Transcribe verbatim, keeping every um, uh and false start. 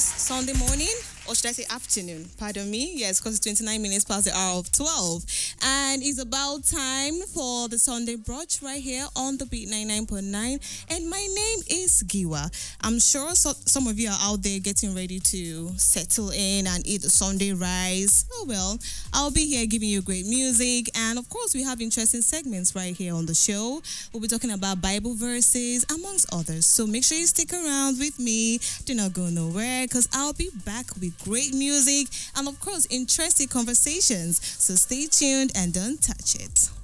Sunday morning, or should I say afternoon? Pardon me. Yes, because it's twenty-nine minutes past the hour of twelve. And it's about time for the Sunday brunch right here on the Beat ninety-nine point nine. And my name is Giwa. I'm sure so, some of you are out there getting ready to settle in and eat the Sunday rice. Oh, well, I'll be here giving you great music. And of course, we have interesting segments right here on the show. We'll be talking about Bible verses, amongst others. So make sure you stick around with me. Do not go nowhere because I'll be back with great music and, of course, interesting conversations. So stay tuned and don't touch it.